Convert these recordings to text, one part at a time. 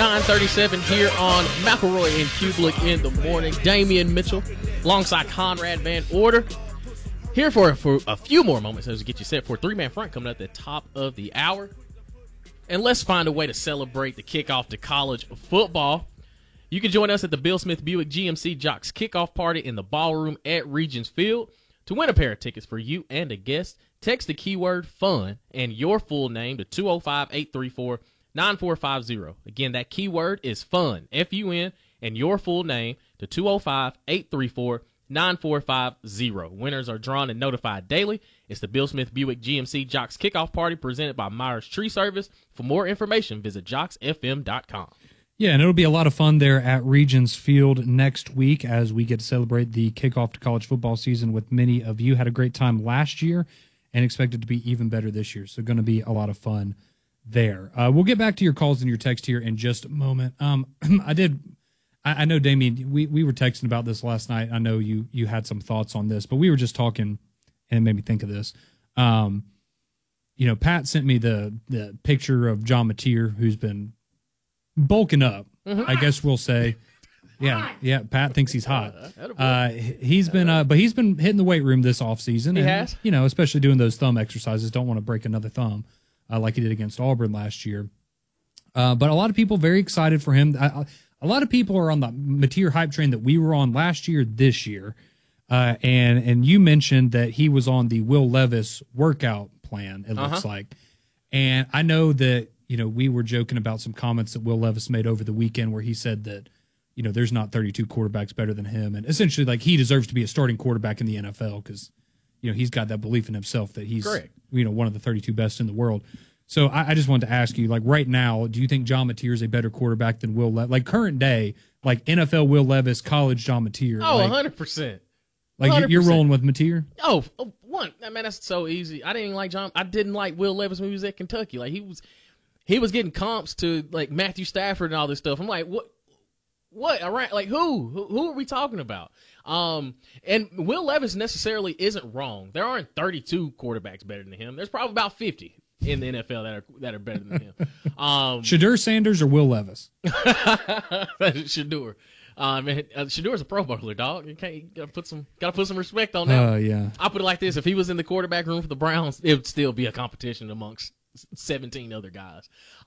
9:37 here on McElroy and Kublik in the morning. Damian Mitchell alongside Conrad Van Order. Here for a few more moments as we get you set for Three Man Front coming up at the top of the hour. And let's find a way to celebrate the kickoff to college football. You can join us at the Bill Smith Buick GMC Jocks kickoff party in the ballroom at Regions Field. To win a pair of tickets for you and a guest, text the keyword FUN and your full name to 205-834-9450. Again, that keyword is FUN, F-U-N, and your full name to 205-834-9450. Winners are drawn and notified daily. It's the Bill Smith Buick GMC Jocks kickoff party presented by Myers Tree Service. For more information, visit jocksfm.com. Yeah, and it'll be a lot of fun there at Regions Field next week as we get to celebrate the kickoff to college football season with many of you. Had a great time last year and expect it to be even better this year. So going to be a lot of fun there. We'll get back to your calls and your text here in just a moment. I know, Damien, we were texting about this last night. I know you had some thoughts on this, but we were just talking and it made me think of this. Pat sent me the picture of John Mateer, who's been bulking up, I guess we'll say. Yeah, Pat thinks he's hot. He's been hitting the weight room this offseason. He has? Especially doing those thumb exercises. Don't want to break another thumb like he did against Auburn last year. But a lot of people very excited for him. A lot of people are on the Mateer hype train that we were on last year, this year. And you mentioned that he was on the Will Levis workout plan, it looks like. And I know that, we were joking about some comments that Will Levis made over the weekend where he said that, there's not 32 quarterbacks better than him. And essentially, like, he deserves to be a starting quarterback in the NFL because, he's got that belief in himself that he's, correct, one of the 32 best in the world. So I just wanted to ask you, like, right now, do you think John Mateer is a better quarterback than Will Levis? Like, current day, like, NFL Will Levis, college John Mateer. Oh, like, 100%. Like, 100%. You're rolling with Mateer? Oh, one. Man, that's so easy. I didn't like Will Levis when he was at Kentucky. Like, he was getting comps to, like, Matthew Stafford and all this stuff. I'm like, what? All right, like, who are we talking about? And Will Levis necessarily isn't wrong. There aren't 32 quarterbacks better than him. There's probably about 50 in the NFL that are better than him. Shedeur Sanders or Will Levis? Shedeur. Shedeur's a Pro Bowler, dog. You gotta put some respect on that. Yeah. I'll put it like this: if he was in the quarterback room for the Browns, it would still be a competition amongst 17 other guys.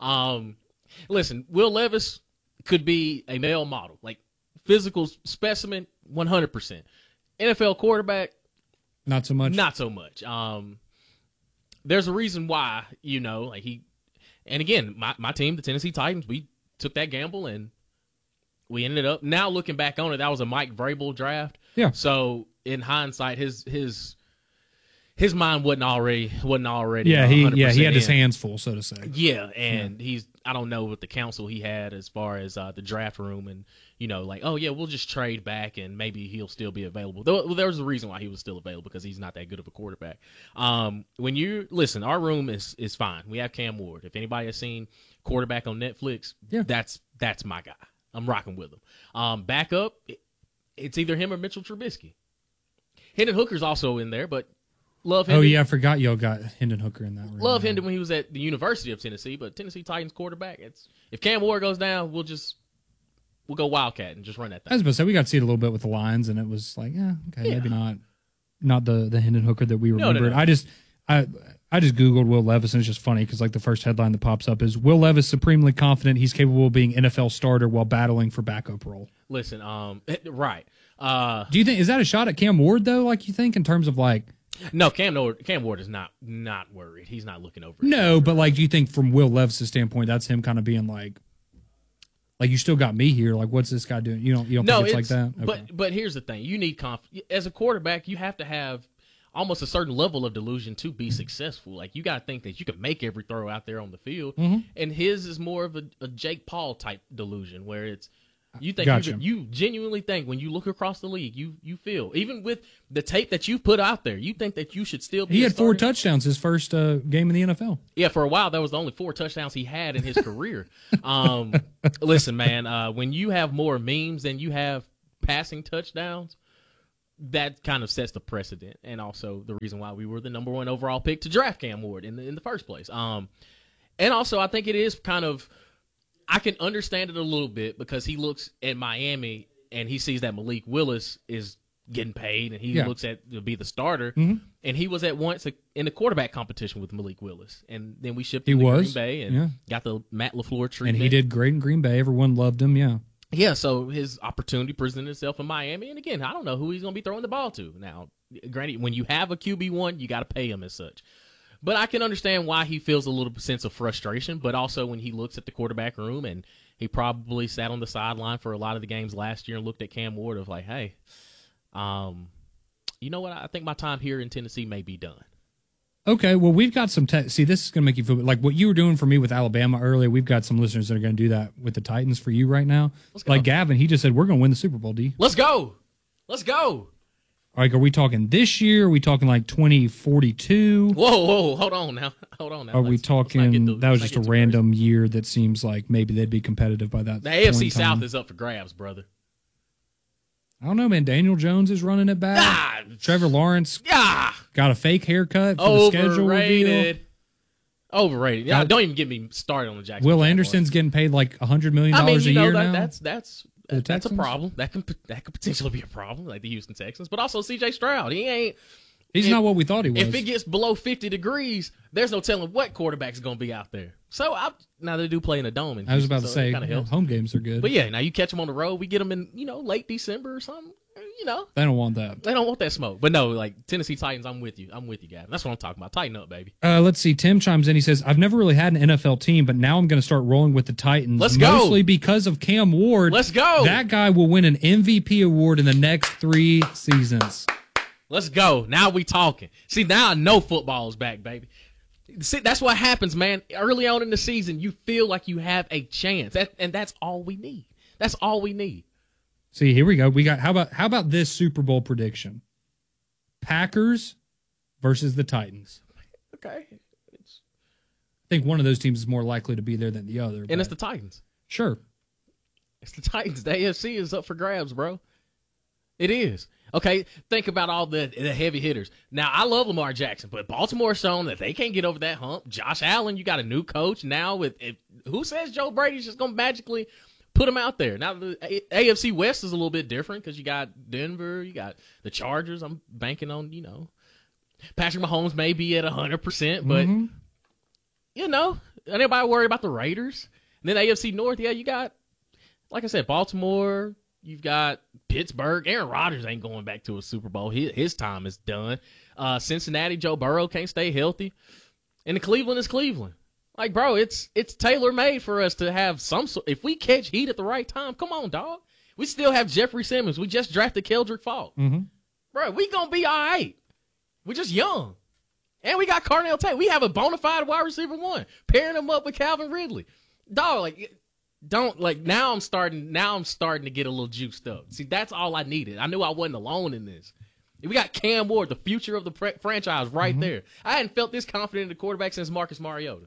Listen, Will Levis could be a male model, like physical specimen, 100%. NFL quarterback, not so much. Not so much. There's a reason why, like and again, my team, the Tennessee Titans, we took that gamble and we ended up, now looking back on it, that was a Mike Vrabel draft. Yeah. So in hindsight, his mind wasn't already. Yeah, he had his hands full, so to say. Yeah, and I don't know what the counsel he had as far as the draft room and, like, oh, yeah, we'll just trade back and maybe he'll still be available. There was a reason why he was still available because he's not that good of a quarterback. When you listen, our room is fine. We have Cam Ward. If anybody has seen Quarterback on Netflix, that's my guy. I'm rocking with him. Backup, it's either him or Mitchell Trubisky. Hendon Hooker's also in there, but love Hendon. Oh, yeah, I forgot y'all got Hendon Hooker in that room. Love Hendon when he was at the University of Tennessee, but Tennessee Titans quarterback, if Cam Ward goes down, we'll go Wildcat and just run that thing. I was about to say, we got to see it a little bit with the Lions, and it was like, maybe not the Hendon Hooker that we remembered. No. I just Googled Will Levis, and it's just funny because, like, the first headline that pops up is Will Levis supremely confident he's capable of being NFL starter while battling for backup role. Listen, right. Do you think, is that a shot at Cam Ward, though, like you think, in terms of, like... No, Cam Ward is not worried. He's not looking over. No, but, like, do you think from Will Levis' standpoint, that's him kind of being like, you still got me here. Like, what's this guy doing? You don't think it's like that? Okay. But here's the thing. You need as a quarterback, you have to have almost a certain level of delusion to be successful. Like, you got to think that you can make every throw out there on the field. Mm-hmm. And his is more of a Jake Paul type delusion where it's, you think Gotcha. you genuinely think when you look across the league, you feel, even with the tape that you put out there, you think that you should still be. He had 4 touchdowns his first game in the NFL. Yeah, for a while that was the only 4 touchdowns he had in his career. Listen, man, when you have more memes than you have passing touchdowns, that kind of sets the precedent, and also the reason why we were the number 1 overall pick to draft Cam Ward in the first place. And also, I think it is kind of I can understand it a little bit because he looks at Miami and he sees that Malik Willis is getting paid, and he looks at to be the starter. And he was at once in the quarterback competition with Malik Willis, and then we shipped him to Green Bay and got the Matt LaFleur treatment. And he did great in Green Bay. Everyone loved him. Yeah. So his opportunity presented itself in Miami, and again, I don't know who he's going to be throwing the ball to. Now, granted, when you have a QB1, you got to pay him as such. But I can understand why he feels a little sense of frustration, but also when he looks at the quarterback room, and he probably sat on the sideline for a lot of the games last year and looked at Cam Ward of like, hey, you know what? I think my time here in Tennessee may be done. Okay, well, we've got some see, this is going to make you feel like what you were doing for me with Alabama earlier. We've got some listeners that are going to do that with the Titans for you right now. Like Gavin, he just said, we're going to win the Super Bowl, D. Let's go. Let's go. Like, are we talking this year? Are we talking like 2042? Whoa, hold on now. Are we talking, that was just a random year that seems like maybe they'd be competitive by that The AFC South is up for grabs, brother. I don't know, man. Daniel Jones is running it back. Trevor Lawrence got a fake haircut for the schedule reveal. Overrated. Yeah, don't even get me started on the Jacksonville. Will Anderson's getting paid like $100 million a year now. That's a problem. That could potentially be a problem, like the Houston Texans. But also C.J. Stroud. He's not what we thought he was. If it gets below 50 degrees, there's no telling what quarterback's going to be out there. So now they do play in a dome. In Houston, I was about to say, home games are good. But yeah, now you catch them on the road. We get them in, late December or something. They don't want that. They don't want that smoke. But no, like Tennessee Titans, I'm with you. Gavin. That's what I'm talking about. Tighten up, baby. Let's see. Tim chimes in. He says, I've never really had an NFL team, but now I'm going to start rolling with the Titans. Let's go. Mostly because of Cam Ward. Let's go. That guy will win an MVP award in the next 3 seasons. Let's go. Now we talking. See, now I know football is back, baby. See, that's what happens, man. Early on in the season, you feel like you have a chance, and that's all we need. That's all we need. See, here we go. We got how about this Super Bowl prediction? Packers versus the Titans. Okay. I think one of those teams is more likely to be there than the other. And it's the Titans. Sure. It's the Titans. The AFC is up for grabs, bro. It is. Okay, think about all the heavy hitters. Now, I love Lamar Jackson, but Baltimore's shown that they can't get over that hump. Josh Allen, you got a new coach now. Who says Joe Brady's just going to magically put him out there? Now, the AFC West is a little bit different because you got Denver, you got the Chargers. I'm banking on, Patrick Mahomes may be at 100%, but, anybody worry about the Raiders? And then AFC North, you got, like I said, Baltimore. You've got Pittsburgh. Aaron Rodgers ain't going back to a Super Bowl. His time is done. Cincinnati, Joe Burrow can't stay healthy. And Cleveland is Cleveland. Like, bro, it's tailor-made for us to have some sort. If we catch heat at the right time, come on, dog. We still have Jeffrey Simmons. We just drafted Keldrick Faulk. Bro, we going to be all right. We're just young. And we got Carnell Tate. We have a bona fide wide receiver 1. Pairing him up with Calvin Ridley. Dog, now I'm starting to get a little juiced up. See, that's all I needed. I knew I wasn't alone in this. We got Cam Ward, the future of the franchise, right there. I hadn't felt this confident in the quarterback since Marcus Mariota.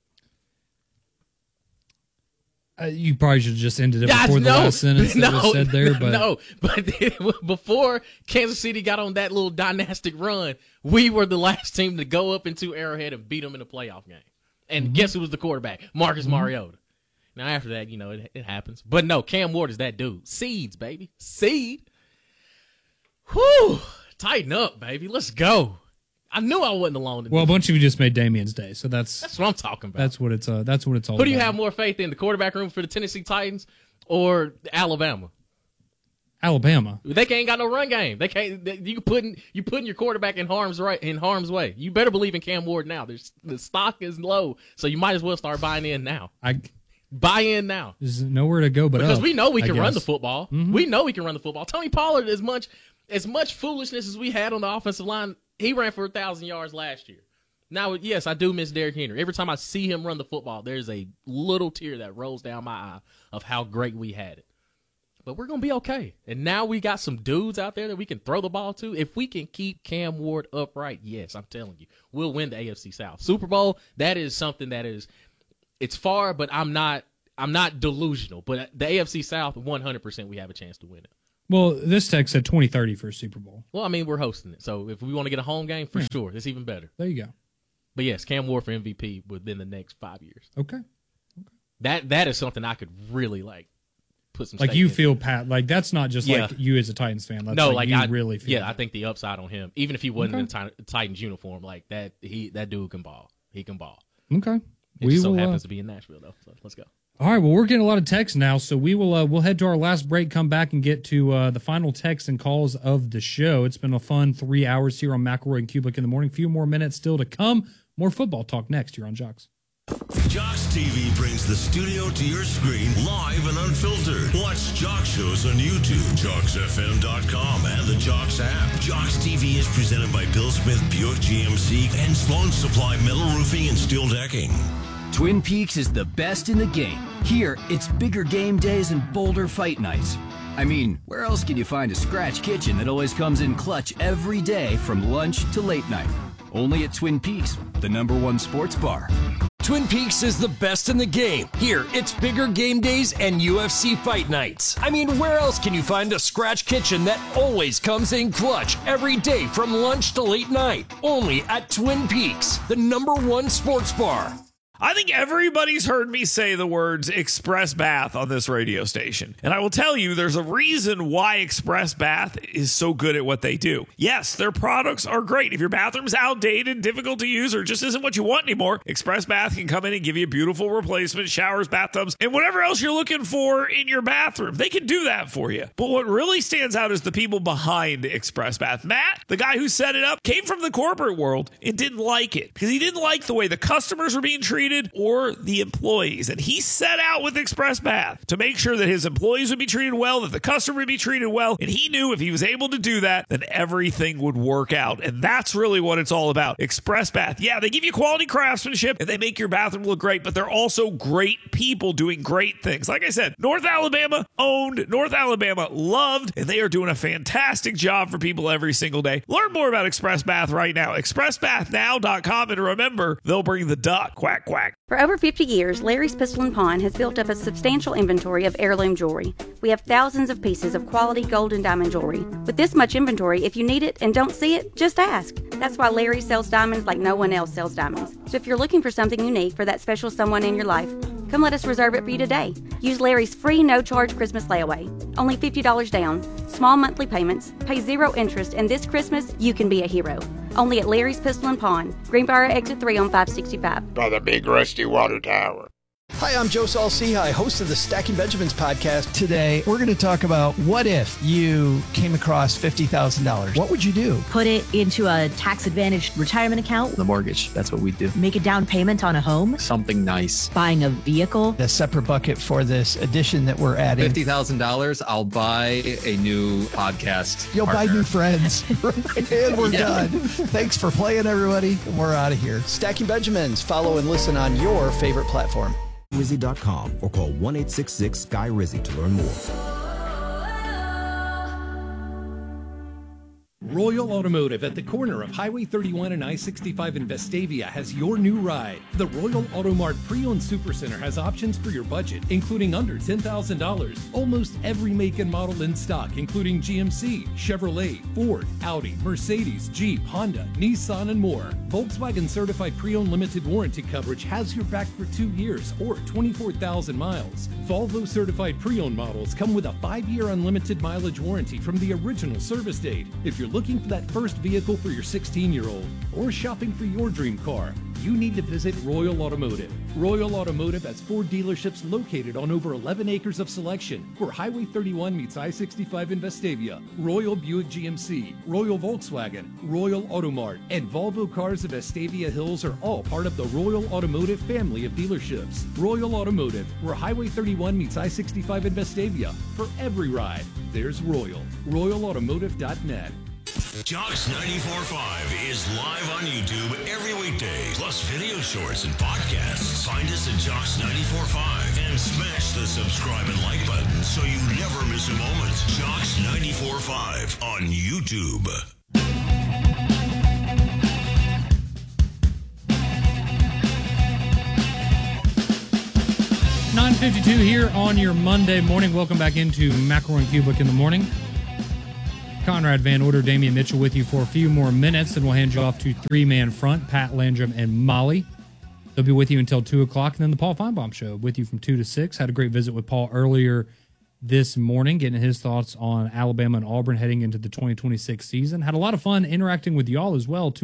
You probably should have just ended it before the last sentence that was said there. But before Kansas City got on that little dynastic run, we were the last team to go up into Arrowhead and beat them in a playoff game. And guess who was the quarterback? Marcus Mariota. Now, after that, it happens. But no, Cam Ward is that dude. Seeds, baby. Seed. Whew. Tighten up, baby. Let's go. I knew I wasn't alone. Well, a bunch of you just made Damien's day, so that's what I'm talking about. That's what it's all about. Who do you have more faith in, the quarterback room for the Tennessee Titans or Alabama? Alabama. They ain't got no run game. They can't. You putting your quarterback in harm's way. You better believe in Cam Ward now. The stock is low, so you might as well start buying in now. Buy in now. There's nowhere to go but because up, we know we can run the football. We know we can run the football. Tony Pollard, as much foolishness as we had on the offensive line, he ran for 1,000 yards last year. Now, yes, I do miss Derrick Henry. Every time I see him run the football, there's a little tear that rolls down my eye of how great we had it. But we're going to be okay. And now we got some dudes out there that we can throw the ball to. If we can keep Cam Ward upright, yes, I'm telling you, we'll win the AFC South. Super Bowl, that is something that is – it's far, but I'm not delusional. But the AFC South, 100% we have a chance to win it. Well, this text said 2030 for a Super Bowl. Well, I mean, we're hosting it. So if we want to get a home game, for sure, it's even better. There you go. But yes, Cam Ward for MVP within the next 5 years. Okay. That is something I could really put some. Like you feel Pat, like that's not just like you as a Titans fan. That's I really feel. Yeah, I think the upside on him, even if he wasn't in Titans uniform, like that dude can ball. He can ball. Okay. It just so happens to be in Nashville though. So let's go. All right. Well, we're getting a lot of texts now, so we'll head to our last break, come back, and get to the final texts and calls of the show. It's been a fun 3 hours here on McElroy and Kublik in the morning. A few more minutes still to come. More football talk next here on Jocks. Jocks TV brings the studio to your screen live and unfiltered. Watch Jocks shows on YouTube, JocksFM.com, and the Jocks app. Jocks TV is presented by Bill Smith Buick GMC and Sloan Supply Metal Roofing and Steel Decking. Twin Peaks is the best in the game. Here, it's bigger game days and bolder fight nights. I mean, where else can you find a scratch kitchen that always comes in clutch every day from lunch to late night? Only at Twin Peaks, the #1 sports bar. Twin Peaks is the best in the game. Here, it's bigger game days and UFC fight nights. I mean, where else can you find a scratch kitchen that always comes in clutch every day from lunch to late night? Only at Twin Peaks, the #1 sports bar. I think everybody's heard me say the words Express Bath on this radio station. And I will tell you, there's a reason why Express Bath is so good at what they do. Yes, their products are great. If your bathroom's outdated, difficult to use, or just isn't what you want anymore, Express Bath can come in and give you beautiful replacement showers, bathtubs, and whatever else you're looking for in your bathroom. They can do that for you. But what really stands out is the people behind Express Bath. Matt, the guy who set it up, came from the corporate world and didn't like it because he didn't like the way the customers were being treated or the employees. And he set out with Express Bath to make sure that his employees would be treated well, that the customer would be treated well. And he knew if he was able to do that, then everything would work out. And that's really what it's all about. Express Bath. Yeah, they give you quality craftsmanship and they make your bathroom look great, but they're also great people doing great things. Like I said, North Alabama owned, North Alabama loved, and they are doing a fantastic job for people every single day. Learn more about Express Bath right now. ExpressBathNow.com. And remember, they'll bring the duck. Quack, quack. For over 50 years, Larry's Pistol & Pawn has built up a substantial inventory of heirloom jewelry. We have thousands of pieces of quality gold and diamond jewelry. With this much inventory, if you need it and don't see it, just ask. That's why Larry sells diamonds like no one else sells diamonds. So if you're looking for something unique for that special someone in your life, come let us reserve it for you today. Use Larry's free no-charge Christmas layaway. Only $50 down, small monthly payments, pay 0 interest, and this Christmas, you can be a hero. Only at Larry's Pistol & Pawn, Greenbrier Exit 3 on 565. By the big rusty water tower. Hi, I'm Joe Saul-Sehy, host of the Stacking Benjamins podcast. Today, we're going to talk about what if you came across $50,000? What would you do? Put it into a tax-advantaged retirement account. The mortgage, that's what we do. Make a down payment on a home. Something nice. Buying a vehicle. A separate bucket for this addition that we're adding. $50,000, I'll buy a new podcast. You'll partner. buy new friends. And we're done. Thanks for playing, everybody. And we're out of here. Stacking Benjamins. Follow and listen on your favorite platform. Rizzy.com or call 1-866-SKY-RIZZY to learn more. Royal Automotive at the corner of Highway 31 and I-65 in Vestavia has your new ride. The Royal Auto Mart Pre-Owned Supercenter has options for your budget, including under $10,000. Almost every make and model in stock, including GMC, Chevrolet, Ford, Audi, Mercedes, Jeep, Honda, Nissan, and more. Volkswagen Certified Pre-Owned Limited Warranty coverage has your back for 2 years or 24,000 miles. Volvo Certified Pre-Owned models come with a 5-year unlimited mileage warranty from the original service date. If you're looking for that first vehicle for your 16-year-old or shopping for your dream car, you need to visit Royal Automotive. Royal Automotive has 4 dealerships located on over 11 acres of selection where Highway 31 meets I-65 in Vestavia. Royal Buick GMC, Royal Volkswagen, Royal Auto Mart, and Volvo Cars of Vestavia Hills are all part of the Royal Automotive family of dealerships. Royal Automotive, where Highway 31 meets I-65 in Vestavia. For every ride, there's Royal. RoyalAutomotive.net. Jocks 94.5 is live on YouTube every weekday, plus video shorts and podcasts. Find us at Jocks 94.5 and smash the subscribe and like button so you never miss a moment. Jocks 94.5 on YouTube. $9:52 here on your Monday morning. Welcome back into McElroy and Kublik in the morning. Conrad Van Order, Damian Mitchell with you for a few more minutes, and we'll hand you off to three-man front, Pat Landrum and Molly. They'll be with you until 2 o'clock, and then the Paul Feinbaum Show with you from 2 to 6. Had a great visit with Paul earlier this morning, getting his thoughts on Alabama and Auburn heading into the 2026 season. Had a lot of fun interacting with y'all as well,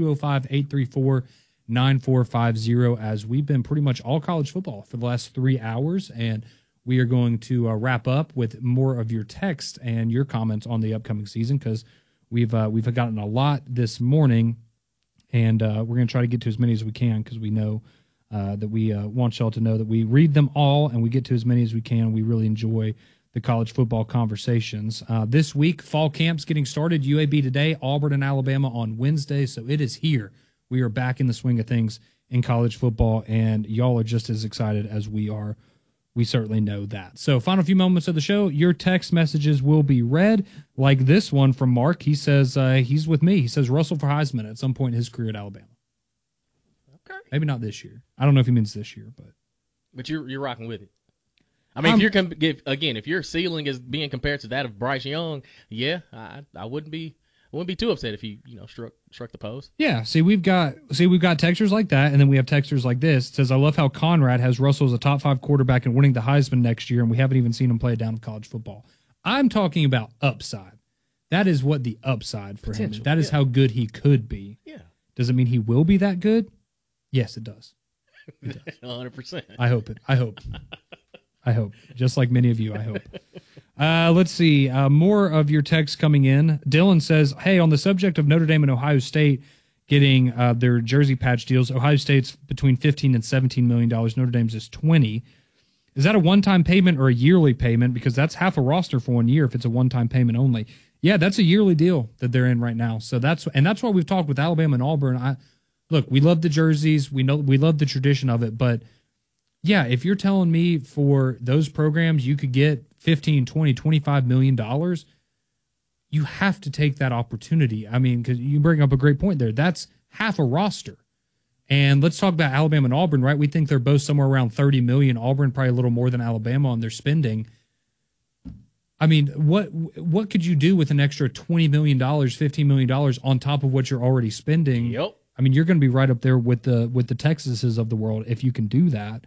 205-834-9450, as we've been pretty much all college football for the last 3 hours, and we are going to wrap up with more of your text and your comments on the upcoming season, because we've gotten a lot this morning, and we're going to try to get to as many as we can, because we know that we want y'all to know that we read them all and we get to as many as we can. We really enjoy the college football conversations. This week, fall camp's getting started. UAB today, Auburn and Alabama on Wednesday, so it is here. We are back in the swing of things in college football, and y'all are just as excited as we are. We certainly know that. So final few moments of the show, your text messages will be read, like this one from Mark. He says he's with me. He says Russell for Heisman at some point in his career at Alabama. Okay. Maybe not this year. I don't know if he means this year, but you're rocking with it. I mean, if your ceiling is being compared to that of Bryce Young, yeah, I wouldn't be too upset if he struck the post. Yeah, we've got texters like that, and then we have texters like this. It says, I love how Conrad has Russell as a top 5 quarterback and winning the Heisman next year, and we haven't even seen him play down in college football. I'm talking about upside. That is what the upside for him is. That is how good he could be. Yeah. Does it mean he will be that good? Yes, it does. 100%. I hope. I hope. Just like many of you, I hope. Let's see. More of your texts coming in. Dylan says, hey, on the subject of Notre Dame and Ohio State getting their jersey patch deals, Ohio State's between $15 and $17 million. Notre Dame's is $20. Is that a one-time payment or a yearly payment? Because that's half a roster for 1 year if it's a one-time payment only. Yeah, that's a yearly deal that they're in right now. So that's why we've talked with Alabama and Auburn. Look, we love the jerseys. We love the tradition of it, but yeah, if you're telling me for those programs you could get $15, $20, $25 million, you have to take that opportunity. I mean, because you bring up a great point there. That's half a roster. And let's talk about Alabama and Auburn, right? We think they're both somewhere around $30 million. Auburn probably a little more than Alabama on their spending. I mean, what could you do with an extra $20 million, $15 million on top of what you're already spending? Yep. I mean, you're going to be right up there with the Texases of the world if you can do that.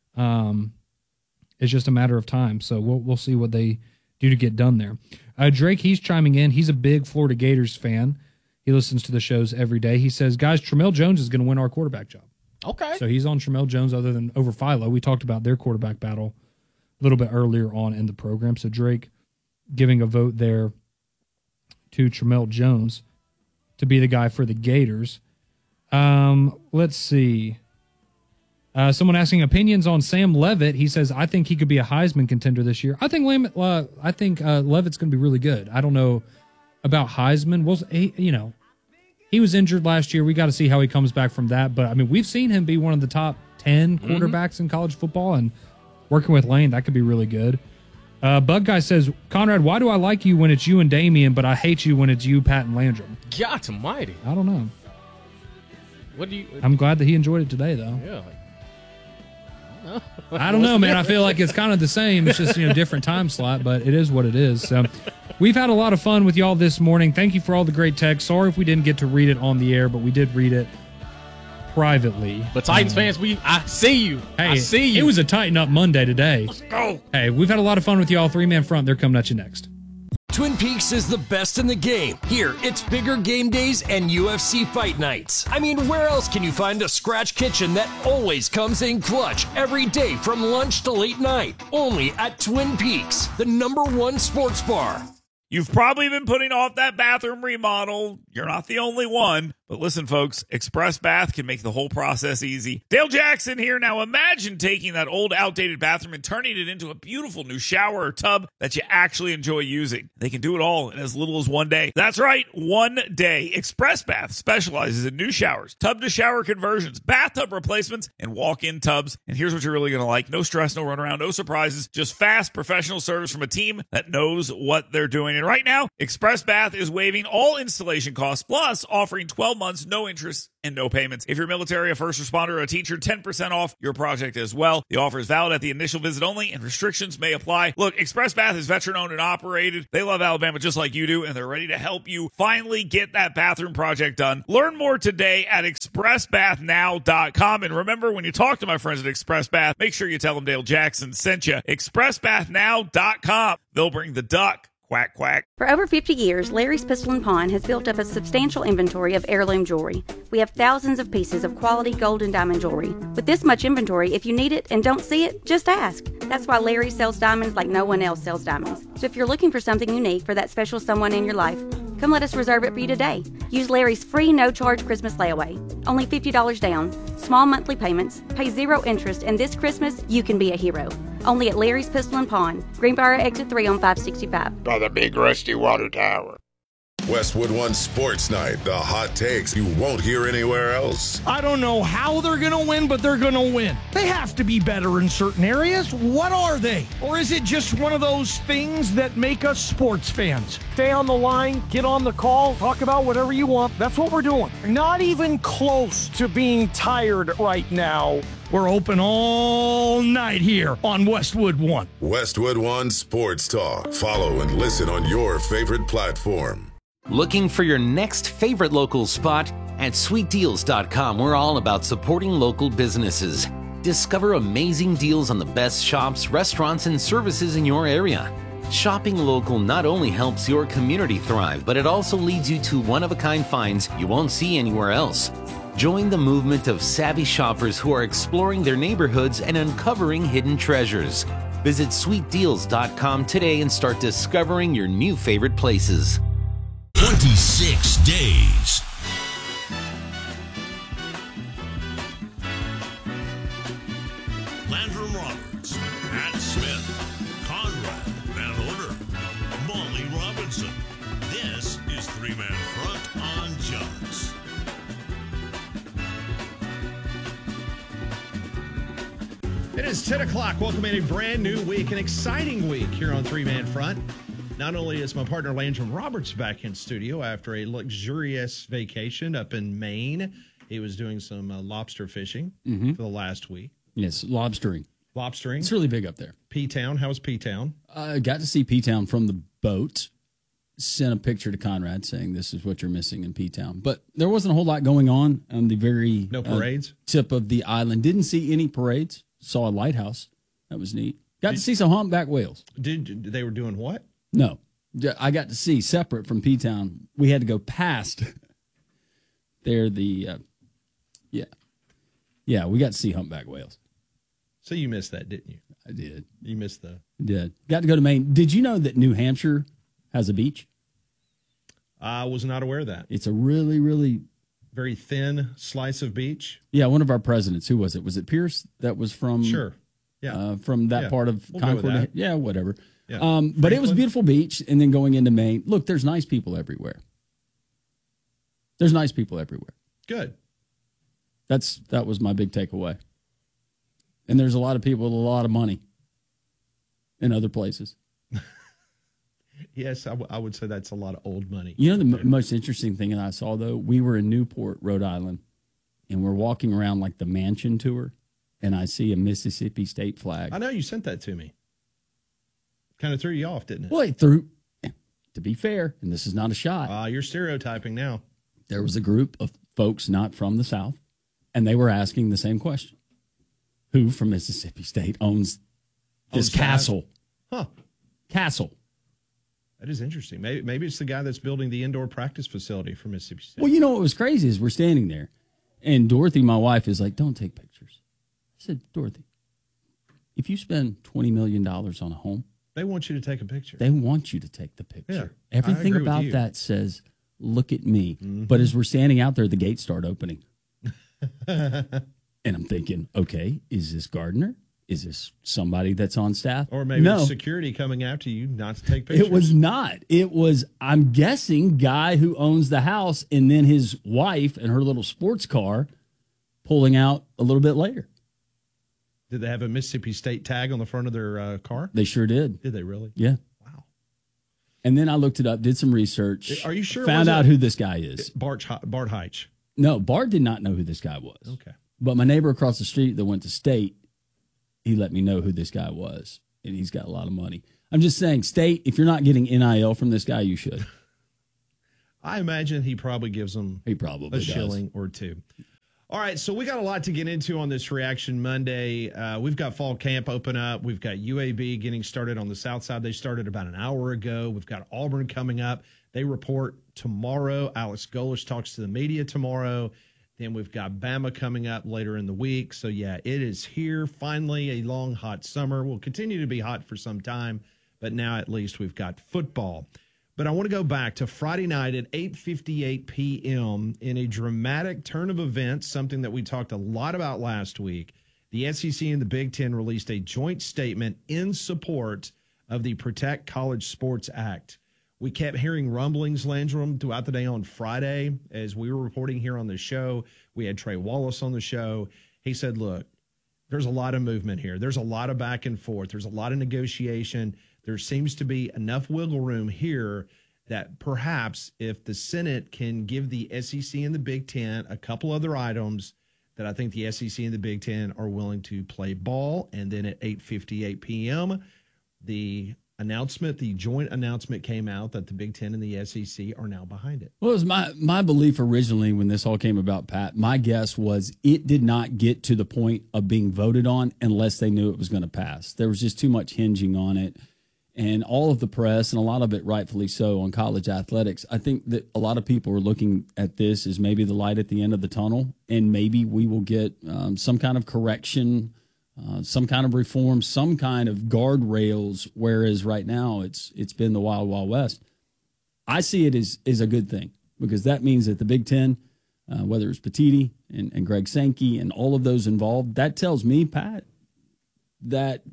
It's just a matter of time. So we'll see what they do to get done there. Drake, he's chiming in. He's a big Florida Gators fan. He listens to the shows every day. He says, guys, Tramel Jones is going to win our quarterback job. Okay. So he's on Tramel Jones other than over Philo. We talked about their quarterback battle a little bit earlier on in the program. So Drake giving a vote there to Tramel Jones to be the guy for the Gators. Let's see. Someone asking opinions on Sam Levitt. He says, I think he could be a Heisman contender this year. I think Levitt's going to be really good. I don't know about Heisman. Well, he was injured last year. We got to see how he comes back from that. But, I mean, we've seen him be one of the top 10 quarterbacks in college football, and working with Lane, that could be really good. Bug Guy says, Conrad, why do I like you when it's you and Damian, but I hate you when it's you, Pat, and Landrum? God almighty. I don't know. What I'm glad that he enjoyed it today, though. Yeah. I don't know, man. I feel like it's kind of the same. It's just, different time slot, but it is what it is. So we've had a lot of fun with y'all this morning. Thank you for all the great texts. Sorry if we didn't get to read it on the air, but we did read it privately. But Titans fans, I see you. Hey, I see you. It was a Tighten Up Monday today. Let's go. Hey, we've had a lot of fun with y'all. 3-man front. They're coming at you next. Twin Peaks is the best in the game. Here, it's bigger game days and UFC fight nights. I mean, where else can you find a scratch kitchen that always comes in clutch every day from lunch to late night? Only at Twin Peaks, the #1 sports bar. You've probably been putting off that bathroom remodel. You're not the only one. But listen, folks, Express Bath can make the whole process easy. Dale Jackson here. Now imagine taking that old, outdated bathroom and turning it into a beautiful new shower or tub that you actually enjoy using. They can do it all in as little as 1 day. That's right, 1 day. Express Bath specializes in new showers, tub-to-shower conversions, bathtub replacements, and walk-in tubs. And here's what you're really going to like. No stress, no runaround, no surprises, just fast, professional service from a team that knows what they're doing. And right now, Express Bath is waiving all installation costs, plus offering 12 months, no interest, and no payments. If you're military, a first responder, or a teacher, 10% off your project as well. The offer is valid at the initial visit only, and restrictions may apply. Look, Express Bath is veteran-owned and operated. They love Alabama just like you do, and they're ready to help you finally get that bathroom project done. Learn more today at expressbathnow.com. And remember, when you talk to my friends at Express Bath, make sure you tell them Dale Jackson sent you. expressbathnow.com. They'll bring the duck. Quack, quack. For over 50 years, Larry's Pistol and Pawn has built up a substantial inventory of heirloom jewelry. We have thousands of pieces of quality gold and diamond jewelry. With this much inventory, if you need it and don't see it, just ask. That's why Larry sells diamonds like no one else sells diamonds. So if you're looking for something unique for that special someone in your life, come let us reserve it for you today. Use Larry's free no-charge Christmas layaway. Only $50 down, small monthly payments, pay 0 interest, and this Christmas, you can be a hero. Only at Larry's Pistol and Pawn, Greenbrier Exit 3 on 565. By the big rusty water tower. Westwood One Sports Night. The hot takes you won't hear anywhere else. I don't know how they're going to win, but they're going to win. They have to be better in certain areas. What are they? Or is it just one of those things that make us sports fans? Stay on the line, get on the call, talk about whatever you want. That's what we're doing. Not even close to being tired right now. We're open all night here on Westwood One. Westwood One Sports Talk. Follow and listen on your favorite platform. Looking for your next favorite local spot? At sweetdeals.com, we're all about supporting local businesses. Discover amazing deals on the best shops, restaurants, and services in your area. Shopping local not only helps your community thrive, but it also leads you to one-of-a-kind finds you won't see anywhere else. Join the movement of savvy shoppers who are exploring their neighborhoods and uncovering hidden treasures. Visit sweetdeals.com today and start discovering your new favorite places. 26 days. Landrum Roberts, Pat Smith, Conrad Van Order, Molly Robinson. This is Three Man Front on Jux. It is 10 o'clock. Welcome in a brand new week, an exciting week here on Three Man Front. Not only is my partner Landrum Roberts back in studio after a luxurious vacation up in Maine, he was doing some lobster fishing for the last week. Yes, lobstering. Lobstering. It's really big up there. P-Town. How was P-Town? I got to see P-Town from the boat. Sent a picture to Conrad saying this is what you're missing in P-Town. But there wasn't a whole lot going on the very no parades? Tip of the island. Didn't see any parades. Saw a lighthouse. That was neat. Got to see some humpback whales. They were doing what? No. I got to see, separate from P-Town, we had to go past there, Yeah, we got to see humpback whales. So you missed that, didn't you? I did. You missed the... I did. Got to go to Maine. Did you know that New Hampshire has a beach? I was not aware of that. It's a really, really... very thin slice of beach. Yeah, one of our presidents. Who was it? Was it Pierce? That was from... Sure. Yeah. From that part of Concord. Yeah, whatever. Yeah. But it was a beautiful beach, and then going into Maine. Look, there's nice people everywhere. There's nice people everywhere. Good. That was my big takeaway. And there's a lot of people with a lot of money in other places. Yes, I would say that's a lot of old money. You know the most interesting thing that I saw, though? We were in Newport, Rhode Island, and we're walking around like the mansion tour, and I see a Mississippi state flag. I know, you sent that to me. Kind of threw you off, didn't it? Well, it threw, to be fair, and this is not a shot. You're stereotyping now. There was a group of folks not from the South, and they were asking the same question. Who from Mississippi State owns this castle? Huh. Castle. That is interesting. Maybe it's the guy that's building the indoor practice facility for Mississippi State. Well, you know what was crazy is we're standing there, and Dorothy, my wife, is like, don't take pictures. I said, Dorothy, if you spend $20 million on a home, they want you to take a picture. They want you to take the picture. Yeah, everything about that says, look at me. Mm-hmm. But as we're standing out there, the gates start opening. And I'm thinking, okay, is this Gardner? Is this somebody that's on staff? Or maybe it's security coming after you not to take pictures. It was not. It was, I'm guessing, guy who owns the house and then his wife and her little sports car pulling out a little bit later. Did they have a Mississippi State tag on the front of their car? They sure did. Did they really? Yeah. Wow. And then I looked it up, did some research. Are you sure? Found out who this guy is. Bart Heitch. No, Bart did not know who this guy was. Okay. But my neighbor across the street that went to State, he let me know who this guy was, and he's got a lot of money. I'm just saying, State, if you're not getting NIL from this guy, you should. I imagine he probably gives them a shilling or two. All right, so we got a lot to get into on this Reaction Monday. We've got fall camp open up. We've got UAB getting started on the south side. They started about an hour ago. We've got Auburn coming up. They report tomorrow. Alex Golesh talks to the media tomorrow. Then we've got Bama coming up later in the week. So, yeah, it is here. Finally, a long, hot summer. Will continue to be hot for some time, but now at least we've got football. But I want to go back to Friday night at 8:58 p.m. in a dramatic turn of events, something that we talked a lot about last week. The SEC and the Big Ten released a joint statement in support of the Protect College Sports Act. We kept hearing rumblings, Landrum, throughout the day on Friday as we were reporting here on the show. We had Trey Wallace on the show. He said, look, there's a lot of movement here. There's a lot of back and forth. There's a lot of negotiation. There seems to be enough wiggle room here that perhaps if the Senate can give the SEC and the Big Ten a couple other items, that I think the SEC and the Big Ten are willing to play ball. And then at 8:58 p.m., the joint announcement came out that the Big Ten and the SEC are now behind it. Well, it was my belief originally when this all came about, Pat. My guess was it did not get to the point of being voted on unless they knew it was going to pass. There was just too much hinging on it. And all of the press, and a lot of it rightfully so, on college athletics, I think that a lot of people are looking at this as maybe the light at the end of the tunnel, and maybe we will get some kind of correction, some kind of reform, some kind of guardrails, whereas right now it's been the wild, wild west. I see it as a good thing because that means that the Big Ten, whether it's Petiti and Greg Sankey and all of those involved, that tells me, Pat, that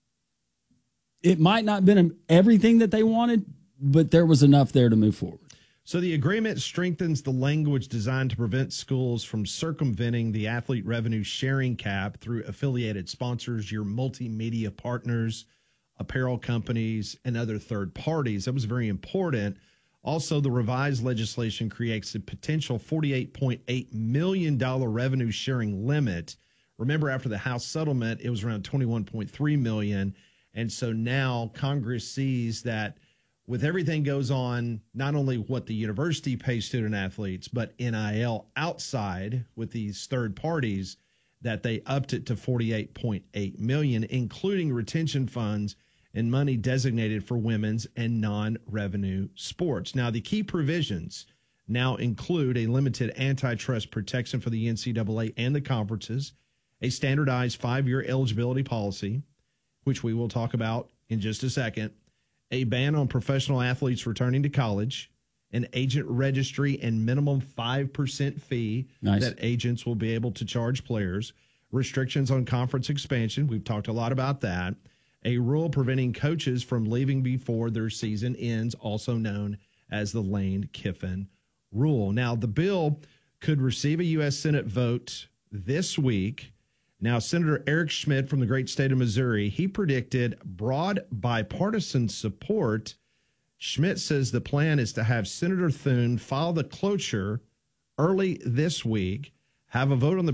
it might not have been everything that they wanted, but there was enough there to move forward. So the agreement strengthens the language designed to prevent schools from circumventing the athlete revenue sharing cap through affiliated sponsors, your multimedia partners, apparel companies, and other third parties. That was very important. Also, the revised legislation creates a potential $48.8 million revenue sharing limit. Remember, after the House settlement, it was around $21.3 million. And so now Congress sees that with everything goes on, not only what the university pays student athletes, but NIL outside with these third parties, that they upped it to $48.8 million, including retention funds and money designated for women's and non-revenue sports. Now, the key provisions now include a limited antitrust protection for the NCAA and the conferences, a standardized 5-year eligibility policy, which we will talk about in just a second, a ban on professional athletes returning to college, an agent registry and minimum 5% fee that agents will be able to charge players, restrictions on conference expansion. We've talked a lot about that. A rule preventing coaches from leaving before their season ends, also known as the Lane Kiffin rule. Now, the bill could receive a U.S. Senate vote this week. Now, Senator Eric Schmidt from the great state of Missouri, he predicted broad bipartisan support. Schmidt says the plan is to have Senator Thune file the cloture early this week, have a vote on the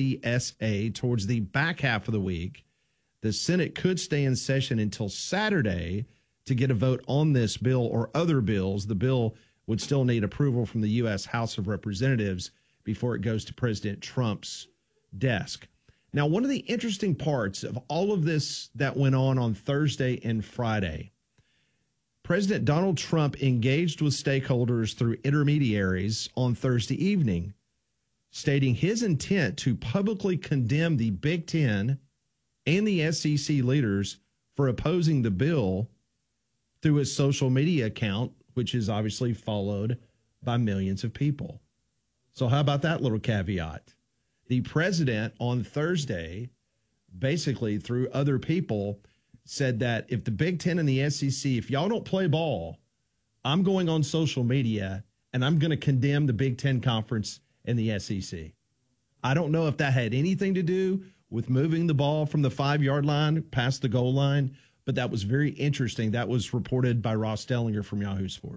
PCSA towards the back half of the week. The Senate could stay in session until Saturday to get a vote on this bill or other bills. The bill would still need approval from the U.S. House of Representatives before it goes to President Trump's desk. Now, one of the interesting parts of all of this that went on Thursday and Friday, President Donald Trump engaged with stakeholders through intermediaries on Thursday evening, stating his intent to publicly condemn the Big Ten and the SEC leaders for opposing the bill through his social media account, which is obviously followed by millions of people. So how about that little caveat? The president on Thursday, basically through other people, said that if the Big Ten and the SEC, if y'all don't play ball, I'm going on social media and I'm going to condemn the Big Ten Conference and the SEC. I don't know if that had anything to do with moving the ball from the 5-yard line past the goal line, but that was very interesting. That was reported by Ross Dellinger from Yahoo Sports.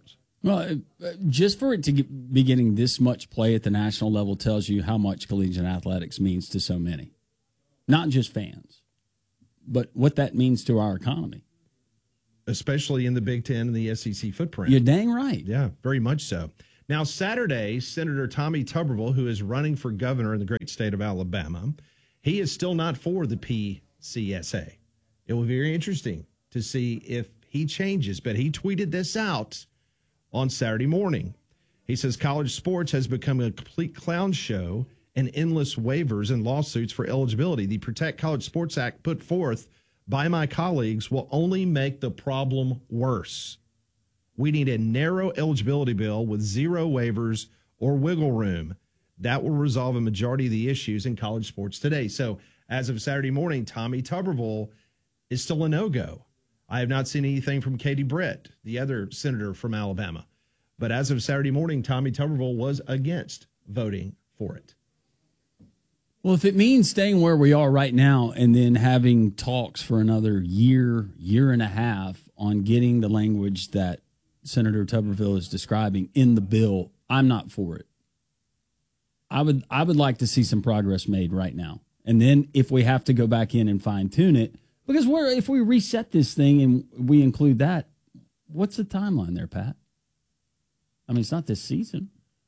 Well, just for it to be getting this much play at the national level tells you how much collegiate athletics means to so many, not just fans, but what that means to our economy. Especially in the Big Ten and the SEC footprint. You're dang right. Yeah, very much so. Now, Saturday, Senator Tommy Tuberville, who is running for governor in the great state of Alabama, he is still not for the PCSA. It will be very interesting to see if he changes, but he tweeted this out on Saturday morning. He says college sports has become a complete clown show and endless waivers and lawsuits for eligibility. The Protect College Sports Act put forth by my colleagues will only make the problem worse. We need a narrow eligibility bill with zero waivers or wiggle room. That will resolve a majority of the issues in college sports today. So as of Saturday morning, Tommy Tuberville is still a no-go. I have not seen anything from Katie Britt, the other senator from Alabama. But as of Saturday morning, Tommy Tuberville was against voting for it. Well, if it means staying where we are right now and then having talks for another year and a half on getting the language that Senator Tuberville is describing in the bill, I'm not for it. I would like to see some progress made right now. And then if we have to go back in and fine-tune it, because if we reset this thing and we include that, what's the timeline there, Pat? I mean, it's not this season.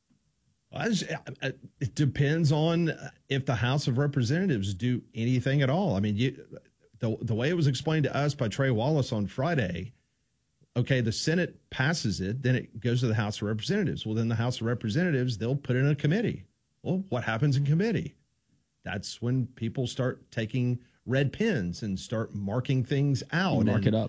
It depends on if the House of Representatives do anything at all. I mean, the way it was explained to us by Trey Wallace on Friday, okay, the Senate passes it, then it goes to the House of Representatives. Well, then the House of Representatives, they'll put it in a committee. Well, what happens in committee? That's when people start taking red pens and start marking things out. Mark it up.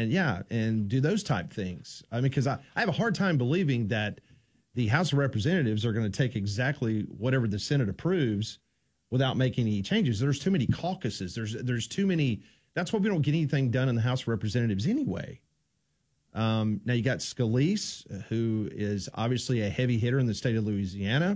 And do those type things. I mean, because I have a hard time believing that the House of Representatives are going to take exactly whatever the Senate approves without making any changes. There's too many caucuses. There's too many. That's why we don't get anything done in the House of Representatives anyway. Now you got Scalise, who is obviously a heavy hitter in the state of Louisiana,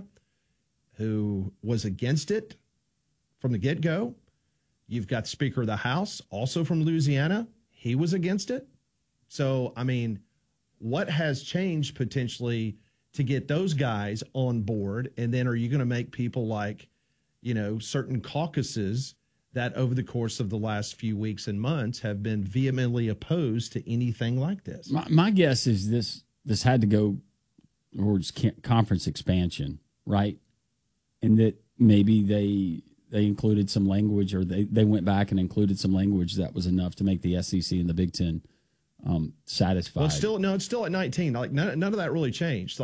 who was against it from the get-go. You've got Speaker of the House, also from Louisiana. He was against it. So, I mean, what has changed potentially to get those guys on board? And then are you going to make people like, certain caucuses that over the course of the last few weeks and months have been vehemently opposed to anything like this? My guess is this had to go towards conference expansion, right? And that maybe they included some language, or they went back and included some language that was enough to make the SEC and the Big Ten satisfied. Well, it's still at 19. Like none of that really changed.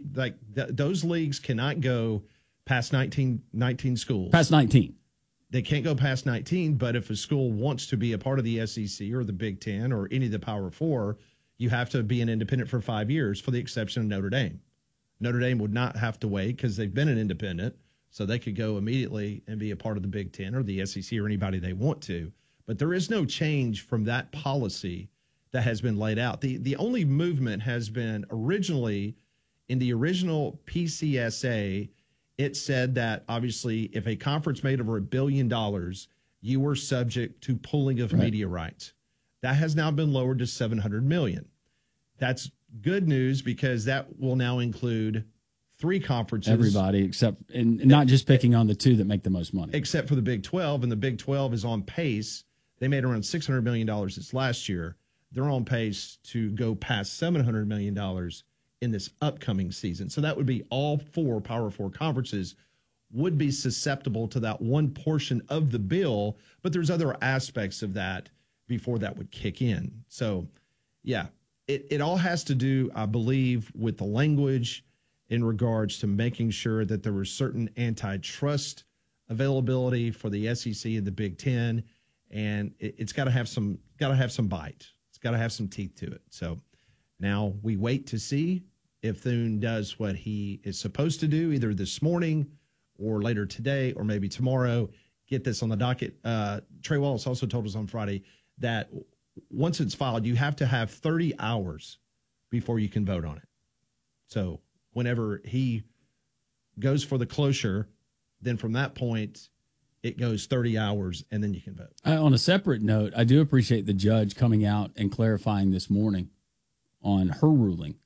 Those leagues cannot go past 19 schools. Past 19. They can't go past 19, but if a school wants to be a part of the SEC or the Big Ten or any of the Power Four, you have to be an independent for 5 years, for the exception of Notre Dame. Notre Dame would not have to wait because they've been an independent, so they could go immediately and be a part of the Big Ten or the SEC or anybody they want to. But there is no change from that policy that has been laid out. The only movement has been originally in the original PCSA. It said that obviously if a conference made over $1 billion, you were subject to pooling of media rights. That has now been lowered to $700 million. That's good news because that will now include 3 conferences. Everybody except, and not just picking on the 2 that make the most money. Except for the Big 12, and the Big 12 is on pace. They made around $600 million this last year. They're on pace to go past $700 million in this upcoming season. So that would be all 4 Power 4 conferences would be susceptible to that one portion of the bill, but there's other aspects of that before that would kick in. So, yeah, it all has to do, I believe, with the language in regards to making sure that there was certain antitrust availability for the SEC and the Big Ten, and it's got to have some bite. It's got to have some teeth to it. So now we wait to see if Thune does what he is supposed to do, either this morning or later today or maybe tomorrow. Get this on the docket. Trey Wallace also told us on Friday that once it's filed, you have to have 30 hours before you can vote on it. So whenever he goes for the closure, then from that point, it goes 30 hours, and then you can vote. On a separate note, I do appreciate the judge coming out and clarifying this morning on her ruling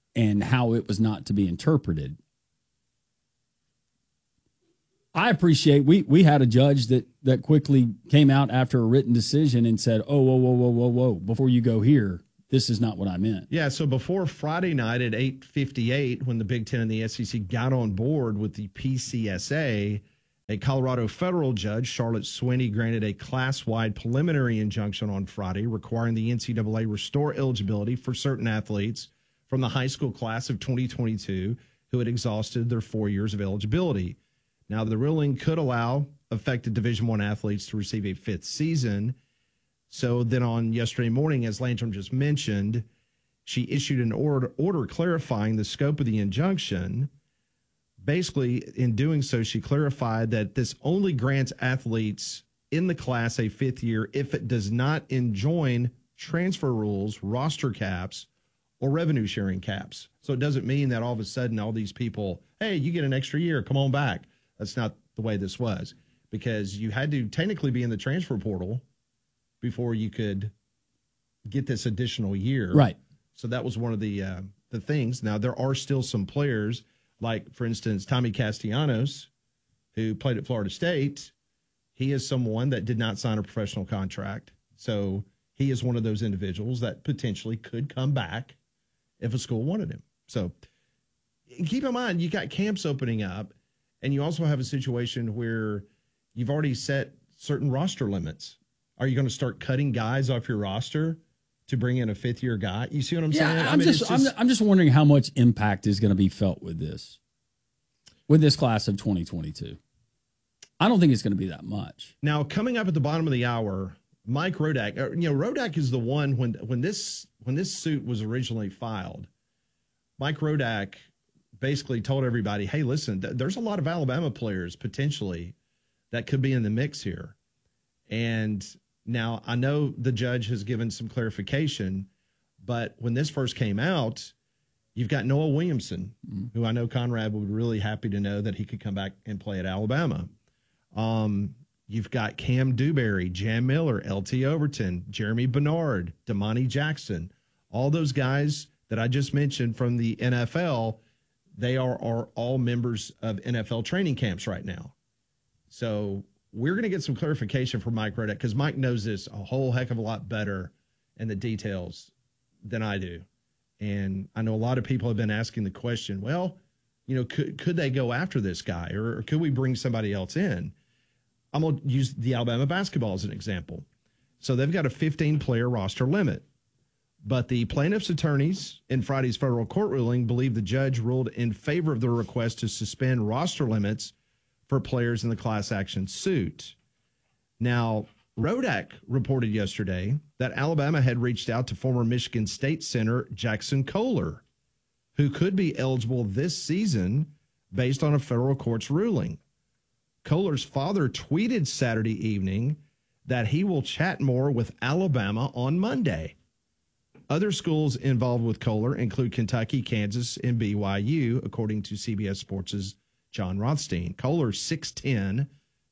and how it was not to be interpreted. I appreciate we had a judge that quickly came out after a written decision and said, oh, whoa, before you go here, this is not what I meant. Yeah, so before Friday night at 8:58, when the Big Ten and the SEC got on board with the PCSA, a Colorado federal judge, Charlotte Sweeney, granted a class-wide preliminary injunction on Friday requiring the NCAA restore eligibility for certain athletes from the high school class of 2022 who had exhausted their 4 years of eligibility. Now, the ruling could allow affected Division I athletes to receive a fifth season. So then on yesterday morning, as Landrum just mentioned, she issued an order clarifying the scope of the injunction. Basically, in doing so, she clarified that this only grants athletes in the class a fifth year if it does not enjoin transfer rules, roster caps, or revenue sharing caps. So it doesn't mean that all of a sudden all these people, hey, you get an extra year, come on back. That's not the way this was, because you had to technically be in the transfer portal before you could get this additional year. Right. So that was one of the things. Now, there are still some players, like, for instance, Tommy Castellanos, who played at Florida State. He is someone that did not sign a professional contract. So he is one of those individuals that potentially could come back if a school wanted him. So keep in mind, you got camps opening up, and you also have a situation where you've already set certain roster limits. Are you going to start cutting guys off your roster to bring in a fifth-year guy? You see what I'm saying? I'm just wondering how much impact is going to be felt with this class of 2022. I don't think it's going to be that much. Now, coming up at the bottom of the hour, Mike Rodak. Rodak is the one when this suit was originally filed. Mike Rodak basically told everybody, hey, listen, there's a lot of Alabama players potentially that could be in the mix here. And now I know the judge has given some clarification, but when this first came out, you've got Noah Williamson, who I know Conrad would be really happy to know that he could come back and play at Alabama. You've got Cam Dewberry, Jam Miller, LT Overton, Jeremy Bernard, Damani Jackson, all those guys that I just mentioned from the NFL. They are all members of NFL training camps right now. So we're going to get some clarification from Mike Rodak, because Mike knows this a whole heck of a lot better in the details than I do. And I know a lot of people have been asking the question, well, could they go after this guy, or could we bring somebody else in? I'm going to use the Alabama basketball as an example. So they've got a 15-player roster limit. But the plaintiff's attorneys in Friday's federal court ruling believe the judge ruled in favor of the request to suspend roster limits for players in the class action suit. Now, Rodak reported yesterday that Alabama had reached out to former Michigan State center Jackson Kohler, who could be eligible this season based on a federal court's ruling. Kohler's father tweeted Saturday evening that he will chat more with Alabama on Monday. Other schools involved with Kohler include Kentucky, Kansas, and BYU, according to CBS Sports' John Rothstein. Kohler, 6'10",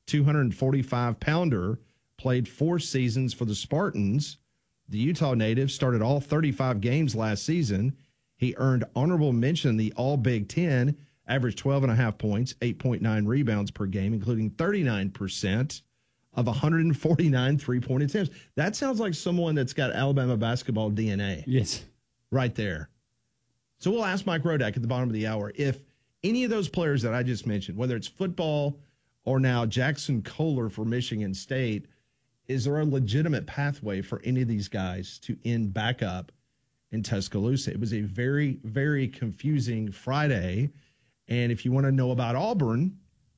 245-pounder, played 4 seasons for the Spartans. The Utah native started all 35 games last season. He earned honorable mention in the All-Big Ten, averaged 12.5 points, 8.9 rebounds per game, including 39% of 149 three-point attempts. That sounds like someone that's got Alabama basketball DNA. Yes. Right there. So we'll ask Mike Rodak at the bottom of the hour if any of those players that I just mentioned, whether it's football or now Jackson Kohler for Michigan State, is there a legitimate pathway for any of these guys to end back up in Tuscaloosa? It was a very, very confusing Friday. And if you want to know about Auburn,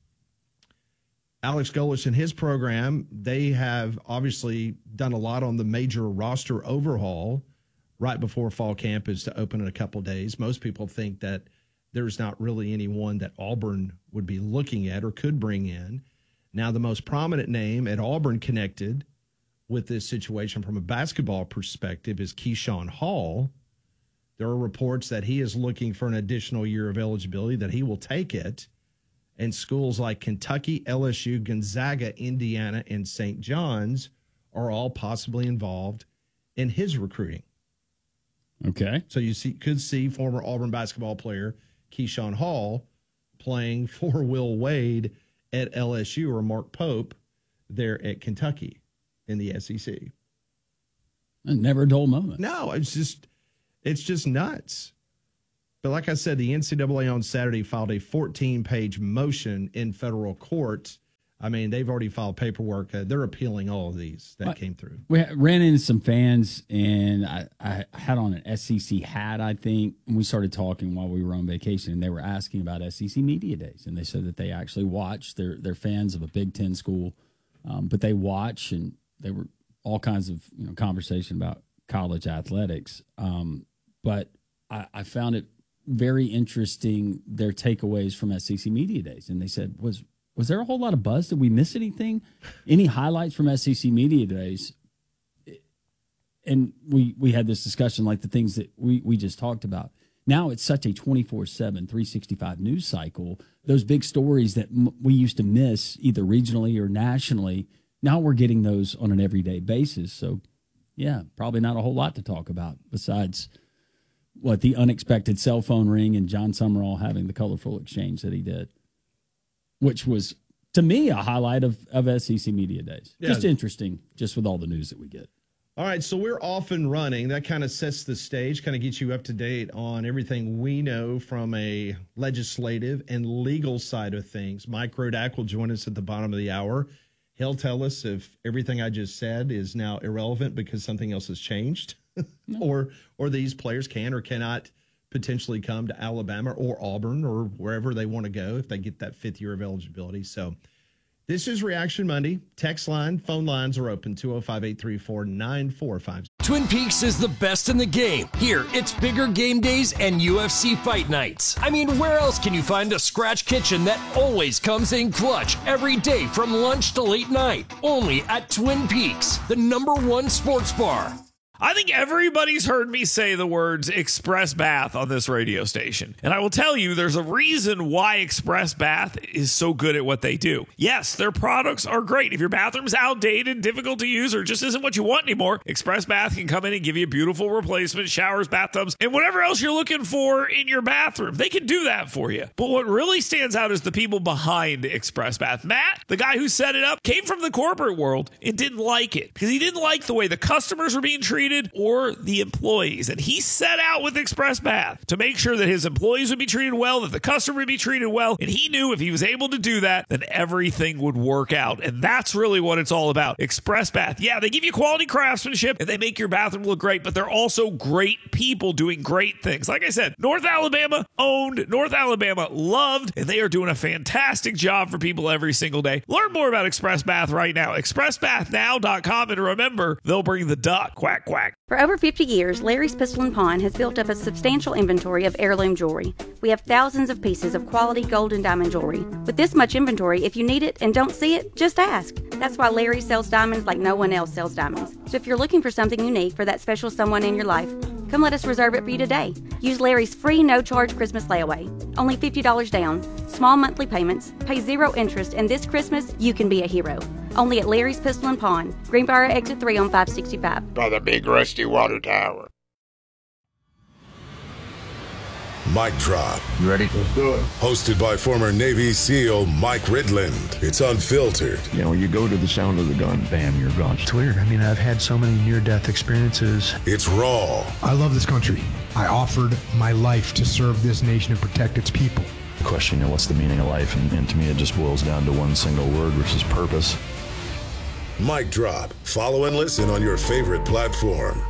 Alex Golesh and his program, they have obviously done a lot on the major roster overhaul right before fall camp is to open in a couple of days. Most people think that there's not really anyone that Auburn would be looking at or could bring in. Now, the most prominent name at Auburn connected with this situation from a basketball perspective is Keyshawn Hall. There are reports that he is looking for an additional year of eligibility, that he will take it. And schools like Kentucky, LSU, Gonzaga, Indiana, and St. John's are all possibly involved in his recruiting. Okay. So you could see former Auburn basketball player Keyshawn Hall playing for Will Wade at LSU or Mark Pope there at Kentucky in the SEC. Never a dull moment. No, it's just nuts. But like I said, the NCAA on Saturday filed a 14-page motion in federal court. I mean, they've already filed paperwork. They're appealing all of these that came through. We ran into some fans, and I had on an SEC hat, I think, and we started talking while we were on vacation, and they were asking about SEC Media Days, and they said that they actually watch. They're fans of a Big Ten school, but they watch, and they were all kinds of conversation about college athletics. But I found it very interesting, their takeaways from SEC Media Days, and they said, was there a whole lot of buzz? Did we miss anything? Any highlights from SEC Media Days? And we had this discussion like the things that we just talked about. Now it's such a 24/7, 365 news cycle. Those big stories that we used to miss either regionally or nationally, now we're getting those on an everyday basis. So, yeah, probably not a whole lot to talk about besides the unexpected cell phone ring and John Summerall having the colorful exchange that he did, which was, to me, a highlight of SEC Media Days. Yeah. Just interesting, just with all the news that we get. All right, so we're off and running. That kind of sets the stage, kind of gets you up to date on everything we know from a legislative and legal side of things. Mike Rodak will join us at the bottom of the hour. He'll tell us if everything I just said is now irrelevant because something else has changed, or these players can or cannot potentially come to Alabama or Auburn or wherever they want to go if they get that fifth year of eligibility. So this is Reaction Monday. Text line, phone lines are open, 205-834-9450. Twin Peaks is the best in the game. Here, it's bigger game days and UFC fight nights. I mean, where else can you find a scratch kitchen that always comes in clutch every day from lunch to late night? Only at Twin Peaks, the #1 sports bar. I think everybody's heard me say the words Express Bath on this radio station. And I will tell you, there's a reason why Express Bath is so good at what they do. Yes, their products are great. If your bathroom's outdated, difficult to use, or just isn't what you want anymore, Express Bath can come in and give you a beautiful replacement, showers, bathtubs, and whatever else you're looking for in your bathroom. They can do that for you. But what really stands out is the people behind Express Bath. Matt, the guy who set it up, came from the corporate world and didn't like it because he didn't like the way the customers were being treated or the employees. And he set out with Express Bath to make sure that his employees would be treated well, that the customer would be treated well. And he knew if he was able to do that, then everything would work out. And that's really what it's all about. Express Bath. Yeah, they give you quality craftsmanship and they make your bathroom look great, but they're also great people doing great things. Like I said, North Alabama owned, North Alabama loved, and they are doing a fantastic job for people every single day. Learn more about Express Bath right now. ExpressBathNow.com. And remember, they'll bring the duck. Quack, quack. For over 50 years, Larry's Pistol and Pawn has built up a substantial inventory of heirloom jewelry. We have thousands of pieces of quality gold and diamond jewelry. With this much inventory, if you need it and don't see it, just ask. That's why Larry sells diamonds like no one else sells diamonds. So if you're looking for something unique for that special someone in your life, come let us reserve it for you today. Use Larry's free no-charge Christmas layaway. Only $50 down, small monthly payments, pay 0 interest, and this Christmas, you can be a hero. Only at Larry's Pistol and Pawn, Greenbrier Exit 3 on 565. By the big rusty water tower. Mic Drop. You ready? Let's do it. Hosted by former Navy SEAL Mike Ridland. It's unfiltered. You know, you go to the sound of the gun, bam, you're gone. It's weird. I mean, I've had so many near-death experiences. It's raw. I love this country. I offered my life to serve this nation and protect its people. Question, you know, what's the meaning of life? And to me, it just boils down to one single word, which is purpose. Mic Drop. Follow and listen on your favorite platform.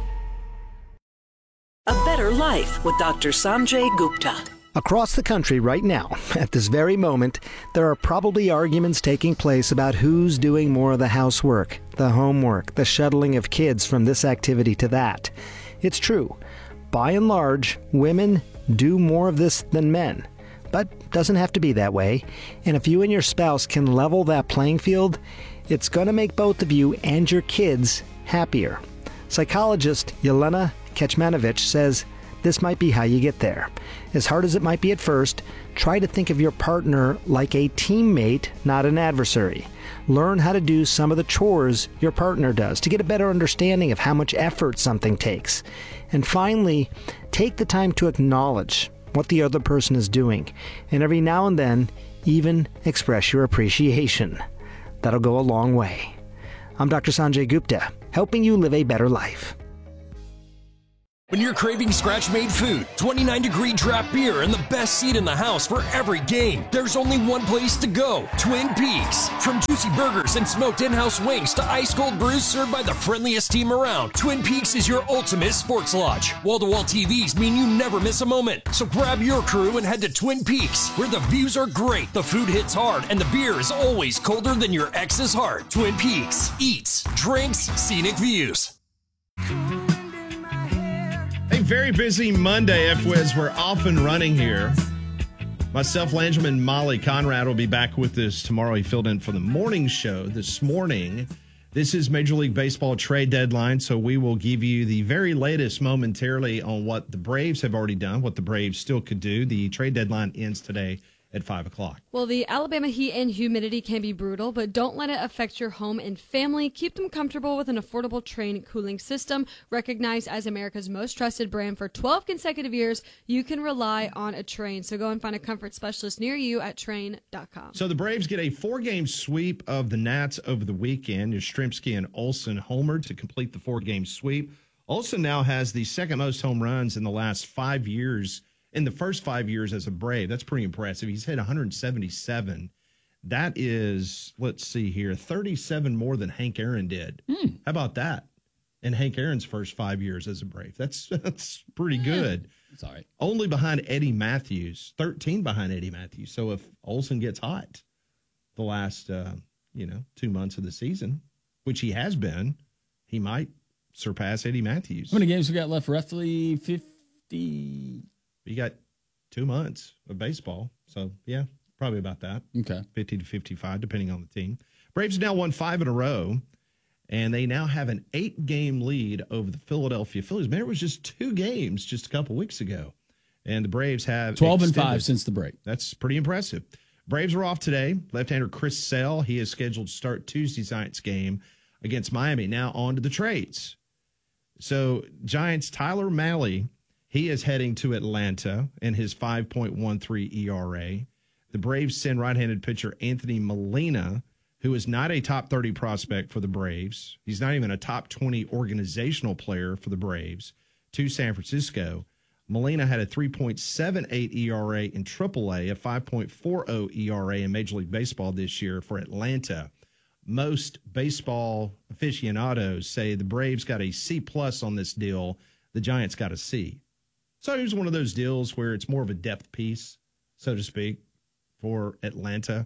A Better Life with Dr. Sanjay Gupta. Across the country right now, at this very moment, there are probably arguments taking place about who's doing more of the housework, the homework, the shuttling of kids from this activity to that. It's true. By and large, women do more of this than men. But doesn't have to be that way. And if you and your spouse can level that playing field, it's going to make both of you and your kids happier. Psychologist Yelena Kecmanovic says this might be how you get there. As hard as it might be at first, try to think of your partner like a teammate, not an adversary. Learn how to do some of the chores your partner does to get a better understanding of how much effort something takes. And finally, take the time to acknowledge what the other person is doing, and every now and then, even express your appreciation. That'll go a long way. I'm Dr. Sanjay Gupta, helping you live a better life. When you're craving scratch-made food, 29-degree draft beer, and the best seat in the house for every game, there's only one place to go, Twin Peaks. From juicy burgers and smoked in-house wings to ice-cold brews served by the friendliest team around, Twin Peaks is your ultimate sports lodge. Wall-to-wall TVs mean you never miss a moment. So grab your crew and head to Twin Peaks, where the views are great, the food hits hard, and the beer is always colder than your ex's heart. Twin Peaks. Eats, drinks, scenic views. A very busy Monday, F-Wiz. We're off and running here. Myself, Landrum, and Molly Conrad will be back with us tomorrow. He filled in for the morning show this morning. This is Major League Baseball trade deadline, so we will give you the very latest momentarily on what the Braves have already done, what the Braves still could do. The trade deadline ends today at 5 o'clock. Well, the Alabama heat and humidity can be brutal, but don't let it affect your home and family. Keep them comfortable with an affordable Trane cooling system. Recognized as America's most trusted brand for 12 consecutive years, you can rely on a Trane. So go and find a comfort specialist near you at Trane.com. So the Braves get a 4-game sweep of the Nats over the weekend. Yastrzemski and Olsen homered to complete the 4-game sweep. Olsen now has the second most home runs in the last 5 years. In the first 5 years as a Brave. That's pretty impressive. He's hit 177. That is, let's see here, 37 more than Hank Aaron did. How about that? In Hank Aaron's first 5 years as a Brave. That's pretty good. It's all right. Only behind Eddie Matthews, 13 behind Eddie Matthews. So if Olsen gets hot the last, 2 months of the season, which he has been, he might surpass Eddie Matthews. How many games we got left? Roughly 50. You got 2 months of baseball. So, yeah, probably about that. Okay. 50 to 55, depending on the team. Braves now won 5 in a row, and they now have an 8-game lead over the Philadelphia Phillies. Man, it was just 2 games just a couple weeks ago. And the Braves have 12 and 5 since the break. That's pretty impressive. Braves are off today. Left-hander Chris Sale, he is scheduled to start Tuesday's Giants game against Miami. Now on to the trades. So, Giants' Tyler Mahle, he is heading to Atlanta in his 5.13 ERA. The Braves send right-handed pitcher Anthony Molina, who is not a top 30 prospect for the Braves. He's not even a top 20 organizational player for the Braves, to San Francisco. Molina had a 3.78 ERA in AAA, a 5.40 ERA in Major League Baseball this year for Atlanta. Most baseball aficionados say the Braves got a C+ on this deal. The Giants got a C. So it was one of those deals where it's more of a depth piece, so to speak, for Atlanta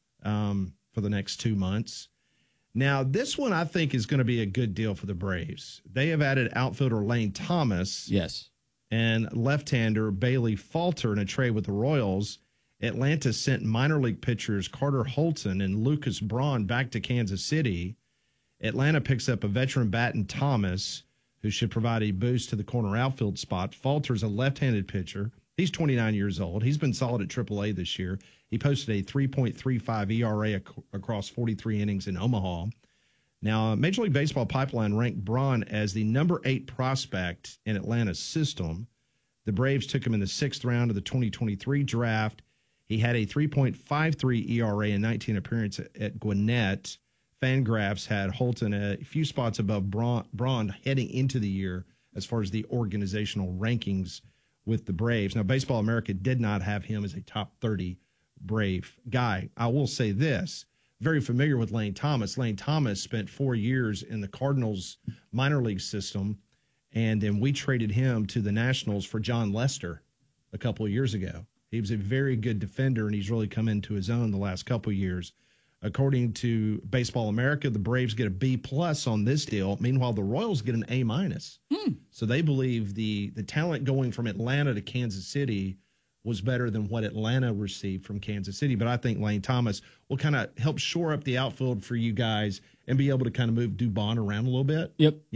for the next 2 months. Now, this one I think is going to be a good deal for the Braves. They have added outfielder Lane Thomas. Yes. And left-hander Bailey Falter in a trade with the Royals. Atlanta sent minor league pitchers Carter Holton and Lucas Braun back to Kansas City. Atlanta picks up a veteran bat in Thomas, who should provide a boost to the corner outfield spot. Falter's a left-handed pitcher. He's 29 years old. He's been solid at AAA this year. He posted a 3.35 ERA across 43 innings in Omaha. Now, Major League Baseball Pipeline ranked Braun as the number 8 prospect in Atlanta's system. The Braves took him in the 6th round of the 2023 draft. He had a 3.53 ERA in 19 appearances at Gwinnett. Fangraphs had Holton a few spots above Braun heading into the year as far as the organizational rankings with the Braves. Now, Baseball America did not have him as a top 30 Brave guy. I will say this, very familiar with Lane Thomas. Lane Thomas spent 4 years in the Cardinals minor league system, and then we traded him to the Nationals for John Lester a couple of years ago. He was a very good defender, and he's really come into his own the last couple of years. According to Baseball America, the Braves get a B+ on this deal. Meanwhile, the Royals get an A-. So they believe the talent going from Atlanta to Kansas City was better than what Atlanta received from Kansas City. But I think Lane Thomas will kind of help shore up the outfield for you guys and be able to kind of move Dubon around a little bit. Yep. You know,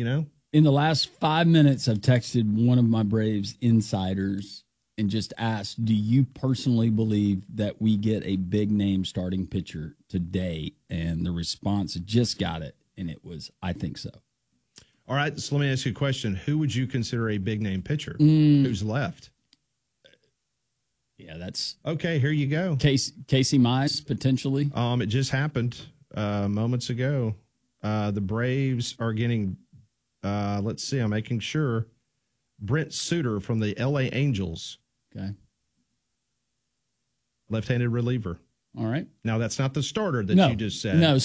In the last 5 minutes, I've texted one of my Braves insiders and just asked, do you personally believe that we get a big name starting pitcher today? And the response, just got it, and it was, I think so. All right, so let me ask you a question. Who would you consider a big name pitcher? Who's left? Yeah, that's... Okay, here you go. Casey Mize, potentially. It just happened moments ago. The Braves are getting... let's see, I'm making sure. Brent Suter from the LA Angels. Okay. Left-handed reliever. All right. Now, that's not the starter that No. you just said. No,